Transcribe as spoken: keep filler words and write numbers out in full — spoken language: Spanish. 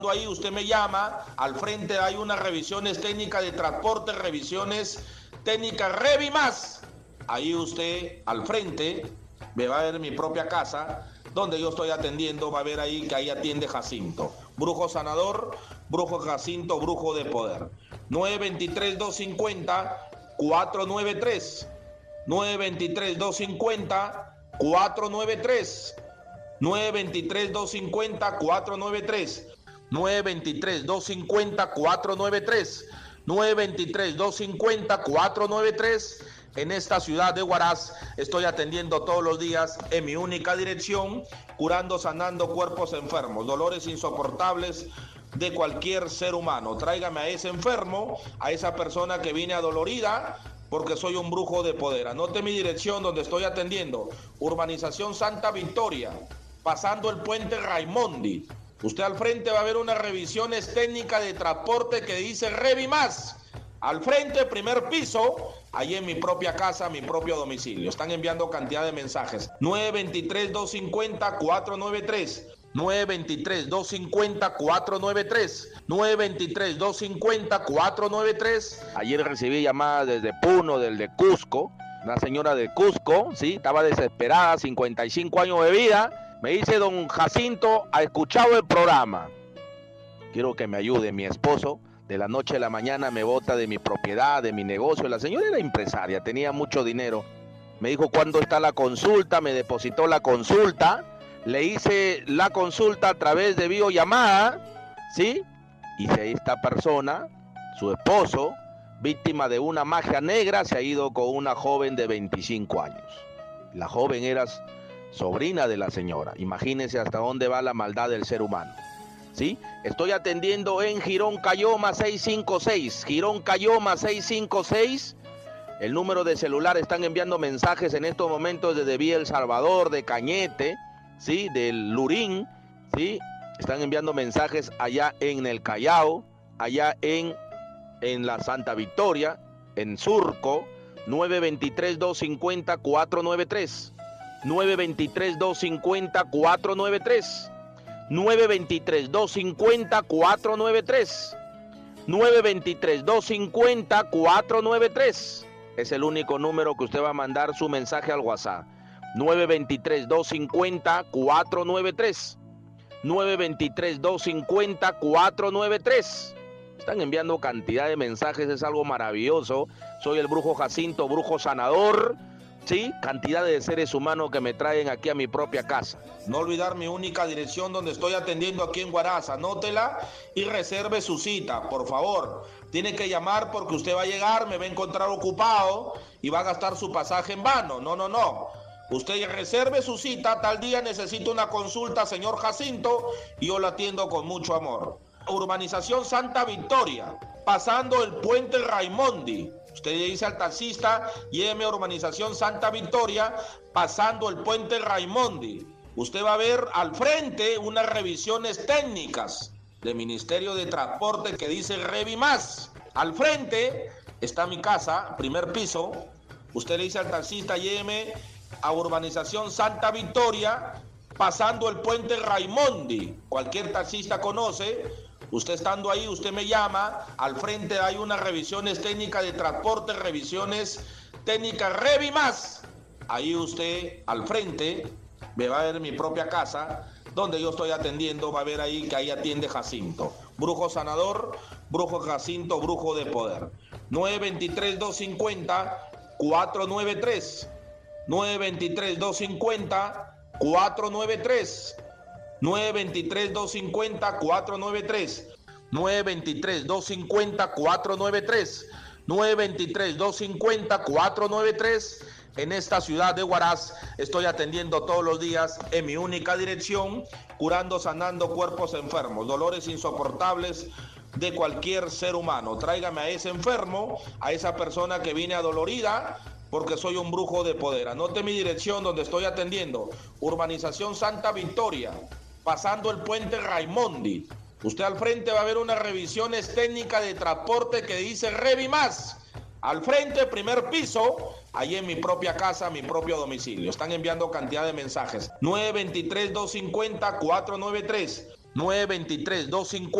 Ahí usted me llama, al frente hay unas revisiones técnicas de transporte, revisiones técnicas Revimas. Ahí usted al frente me va a ver mi propia casa, donde yo estoy atendiendo, va a ver ahí que ahí atiende Jacinto. Brujo sanador, brujo Jacinto, brujo de poder. nueve dos tres, dos cinco cero, cuatro nueve tres. nueve dos tres, dos cinco cero, cuatro nueve tres. nueve dos tres, dos cinco cero, cuatro nueve tres. nueve dos tres, dos cinco cero, cuatro nueve tres. nueve dos tres, dos cinco cero, cuatro nueve tres. En esta ciudad de Huaraz estoy atendiendo todos los días en mi única dirección, curando, sanando cuerpos enfermos, dolores insoportables de cualquier ser humano. Tráigame a ese enfermo, a esa persona que viene adolorida, porque soy un brujo de poder. Anote mi dirección donde estoy atendiendo. Urbanización Santa Victoria, pasando el puente Raimondi. Usted al frente va a ver unas revisiones técnicas de transporte que dice Revimas. Al frente, primer piso, ahí en mi propia casa, mi propio domicilio. Están enviando cantidad de mensajes. nueve dos tres, dos cinco cero, cuatro nueve tres. nueve dos tres, dos cinco cero, cuatro nueve tres. nueve dos tres, dos cinco cero, cuatro nueve tres. Ayer recibí llamadas desde Puno, desde Cusco. Una señora de Cusco, sí, estaba desesperada, cincuenta y cinco años de vida. Me dice: don Jacinto, ha escuchado el programa. Quiero que me ayude. Mi esposo, de la noche a la mañana, me bota de mi propiedad, de mi negocio. La señora era empresaria, tenía mucho dinero. Me dijo: ¿cuándo está la consulta? Me depositó la consulta. Le hice la consulta a través de videollamada, ¿sí? Y si esta persona, su esposo, víctima de una magia negra, se ha ido con una joven de veinticinco años. La joven era sobrina de la señora. Imagínense hasta dónde va la maldad del ser humano, ¿sí? Estoy atendiendo en Girón Cayoma seiscientos cincuenta y seis. Girón Cayoma seiscientos cincuenta y seis. El número de celular, están enviando mensajes en estos momentos desde Villa El Salvador, de Cañete, ¿sí? Del Lurín, ¿sí? Están enviando mensajes allá en el Callao, allá en, en la Santa Victoria, en Surco. nueve dos tres, dos cinco cero, cuatro nueve tres. nueve dos tres, dos cinco cero, cuatro nueve tres. nueve dos tres, dos cinco cero, cuatro nueve tres. nueve dos tres, dos cinco cero, cuatro nueve tres. Es el único número que usted va a mandar su mensaje al WhatsApp. nueve dos tres, dos cinco cero, cuatro nueve tres. nueve dos tres, dos cinco cero, cuatro nueve tres. Están enviando cantidad de mensajes, es algo maravilloso. Soy el brujo Jacinto, brujo sanador. Sí, cantidad de seres humanos que me traen aquí a mi propia casa. No olvidar mi única dirección donde estoy atendiendo aquí en Huaraz. Anótela y reserve su cita, por favor. Tiene que llamar porque usted va a llegar, me va a encontrar ocupado y va a gastar su pasaje en vano. No, no, no. Usted reserve su cita, tal día necesito una consulta, señor Jacinto, y yo la atiendo con mucho amor. Urbanización Santa Victoria, pasando el puente Raimondi. Usted le dice al taxista: lléveme a Urbanización Santa Victoria, pasando el puente Raimondi. Usted va a ver al frente unas revisiones técnicas del Ministerio de Transporte que dice Revimas. Al frente está mi casa, primer piso. Usted le dice al taxista: lléveme a Urbanización Santa Victoria, pasando el puente Raimondi. Cualquier taxista conoce. Usted estando ahí, usted me llama, al frente hay unas revisiones técnicas de transporte, revisiones técnicas Revimas. Ahí usted, al frente, me va a ver mi propia casa, donde yo estoy atendiendo, va a ver ahí que ahí atiende Jacinto. Brujo sanador, brujo Jacinto, brujo de poder. nueve dos tres, dos cinco cero, cuatro nueve tres. nueve dos tres, dos cinco cero, cuatro nueve tres. nueve dos tres, dos cinco cero, cuatro nueve tres. nueve dos tres, dos cinco cero, cuatro nueve tres. nueve dos tres, dos cinco cero, cuatro nueve tres. En esta ciudad de Huaraz estoy atendiendo todos los días en mi única dirección, curando, sanando cuerpos enfermos, dolores insoportables de cualquier ser humano. Tráigame a ese enfermo, a esa persona que viene adolorida, porque soy un brujo de poder. Anote mi dirección donde estoy atendiendo. Urbanización Santa Victoria, pasando el puente Raimondi. Usted al frente va a ver unas revisiones técnicas de transporte que dice Revimas. Al frente, primer piso, ahí en mi propia casa, mi propio domicilio. Están enviando cantidad de mensajes. nueve dos tres, dos cinco cero, cuatro nueve tres. nueve dos tres, dos cincuenta.